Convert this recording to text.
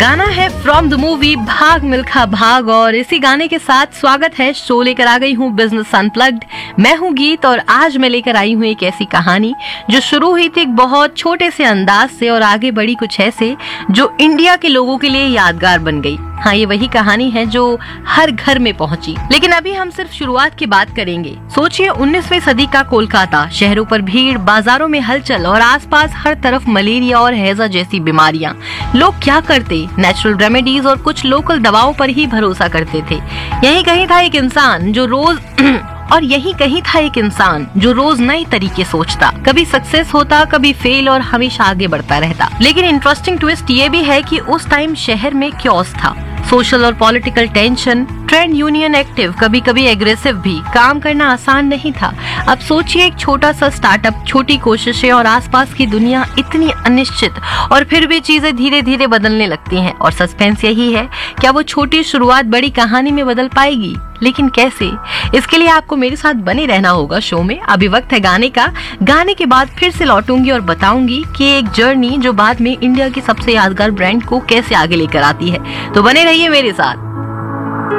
गाना है from the movie भाग मिल्खा भाग और इसी गाने के साथ स्वागत है। शो लेकर आ गई हूँ बिजनेस अनप्लग्ड। मैं हूँ गीत और आज मैं लेकर आई हूँ एक ऐसी कहानी जो शुरू हुई थी एक बहुत छोटे से अंदाज से और आगे बढ़ी कुछ ऐसे जो इंडिया के लोगों के लिए यादगार बन गई। हाँ, ये वही कहानी है जो हर घर में पहुंची। लेकिन अभी हम सिर्फ शुरुआत की बात करेंगे। सोचिए 19वीं सदी का कोलकाता, शहरों पर भीड़, बाजारों में हलचल और आसपास हर तरफ मलेरिया और हैजा जैसी बीमारियां। लोग क्या करते? नेचुरल रेमेडीज और कुछ लोकल दवाओं पर ही भरोसा करते थे। यही कहीं था एक इंसान जो रोज नए तरीके सोचता, कभी सक्सेस होता, कभी फेल और हमेशा आगे बढ़ता रहता। लेकिन इंटरेस्टिंग ट्विस्ट ये भी है कि उस टाइम शहर में क्योस था, सोशल और political tension, trade union active, कभी कभी एग्रेसिव भी। काम करना आसान नहीं था। अब सोचिए एक छोटा सा स्टार्टअप, छोटी कोशिशें और आसपास की दुनिया इतनी अनिश्चित, और फिर भी चीजें धीरे धीरे बदलने लगती हैं। और सस्पेंस यही है, क्या वो छोटी शुरुआत बड़ी कहानी में बदल पाएगी? लेकिन कैसे? इसके लिए आपको मेरे साथ बने रहना होगा शो में। अभी वक्त है गाने का। गाने के बाद फिर से लौटूंगी और बताऊंगी कि एक जर्नी जो बाद में इंडिया की सबसे यादगार ब्रांड को कैसे आगे लेकर आती है। तो बने रहिए मेरे साथ।